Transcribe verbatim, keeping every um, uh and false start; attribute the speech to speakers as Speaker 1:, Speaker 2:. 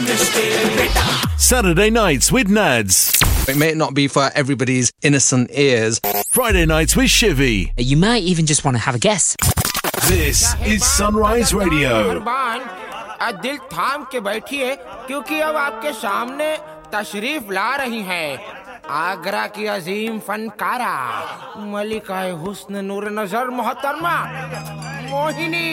Speaker 1: Saturday nights with Nads.
Speaker 2: It may not be for everybody's innocent ears.
Speaker 1: Friday nights with Shivy.
Speaker 3: You might even just want to have a guess.
Speaker 1: This is Sunrise Radio.
Speaker 4: आज दिल थाम के बैठिए क्योंकि अब आपके सामने तशरीफ ला रही हैं आगरा की अजीम फनकारा मलिका हुस्न नूर नजर मोहतरमा मोहिनी